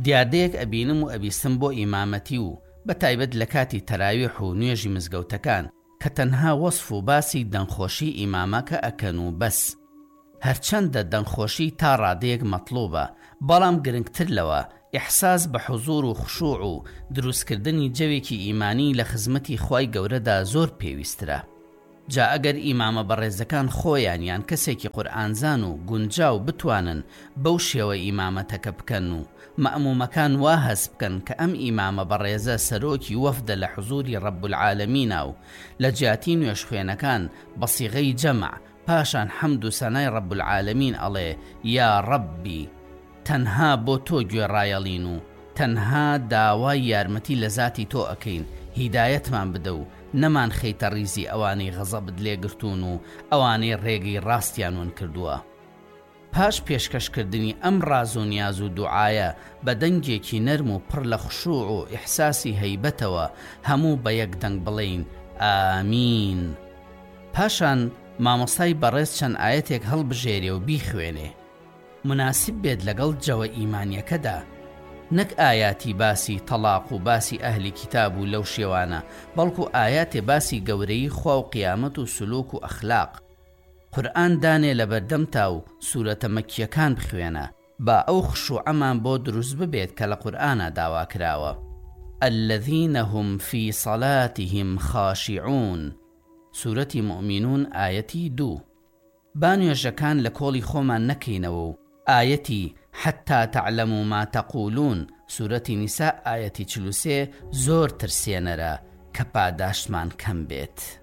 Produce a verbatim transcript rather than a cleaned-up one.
دیاردەیەک ئەبینم و ئەبیستم بۆ ئیمامەتی و بەتایبەت لە کاتی تەراویح و نوێژی مزگەوتەکان کە تەنها وەصف و باسی دەنخۆشی ئیمامەکە ئەکەن و بەس. هەرچەندە دەنخۆشی تا ڕادەیەک مەطلوبە، بەڵام گرنگتر لەوە ئیحساس بە حوزور و خشوع و دروستکردنی جەوێکی ئیمانی لە خزمەتی خوای گەورەدا زۆر پێویسترە. جا ئەگەر ئیمامە بەڕێزەکان خۆیان یان کەسێکی قورئانزان و گونجاو بتوانن بەو شێوە ئیمامەتەکە بکەن و مەئمومەکان وا هەست بکەن کە ئەم ئیمامە بەڕێزە سەرۆکی وەفدە لە حوزوری ڕەب العالەمینە و لە جیاتی نوێژ خوێنەکان بە سیغەی جەمع پاشان حەمد و سەنای ڕەب العالەمین ئەڵێ یا ڕەبی، تەنها بۆ تۆ گوێڕایەڵین و تەنها داوای یارمەتی لە ذاتی تۆ ئەکەین، هیدایەتمان بدە و نەمان خەیتە ڕیزی ئەوانەی غەزەبت لێگرتوون و ئەوانەی ڕێگەی ڕاستیانون کردووە. پاش پێشکەشکردنی ئەم ڕاز و نیاز و دوعایە بە دەنگێکی نەرم و پڕ لە خشوع و ئیحساسی هەیبەتەوە هەموو بە یەک دەنگ بڵێین ئامین. پاشان مامۆستای بەڕێز چەند ئایەتێک هەڵبژێرێ و بیخوێنێ، مناسب بێت لەگەڵ جەوە ئیمانیەکەدا، نەک ئاياتی باسی تەلاق و باسی ئەهلی کتاب و لەو شێوانە، بەڵکو ئاياتێ باسی گەورەی خوا و قیامەت و سلوک و ئەخلاق. قورئان دانێ لە بەردەم تا و سوورەتە مەکیەکان بخوێنە با ئەو خشوعەمان بۆ دروست ببێت کە لە قورئانە داوا کراوە. الذين هم في صلاتهم خاشعون، سوورەتی مؤمنون ئاەتی دوو. با نوێژەکان لە کۆڵی خۆمان نەکەینەوە و ئاەتی حتى تعلموا ما تقولون، سوورەتی نیسا ئاەتی چلوسێ زۆر ترسێنەرە کە پاداشتمان کەم بێت.